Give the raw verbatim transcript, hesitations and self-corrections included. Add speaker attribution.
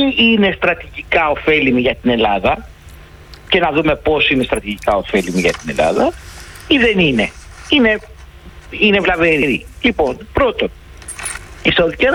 Speaker 1: ή είναι στρατηγικά ωφέλιμη για την Ελλάδα, και να δούμε πώς είναι στρατηγικά ωφέλιμη για την Ελλάδα, ή δεν είναι. Είναι, είναι βλαβερή. Λοιπόν, πρώτον, η Σαουδική